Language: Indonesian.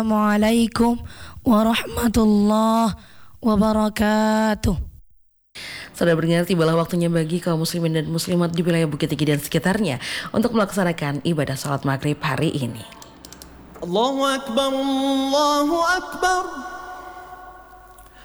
Assalamualaikum warahmatullahi wabarakatuh. Sudah berdengar, tibalah waktunya bagi kaum muslimin dan muslimat di wilayah Bukit Tinggi dan sekitarnya untuk melaksanakan ibadah salat maghrib hari ini. Allahu Akbar, Allahu Akbar.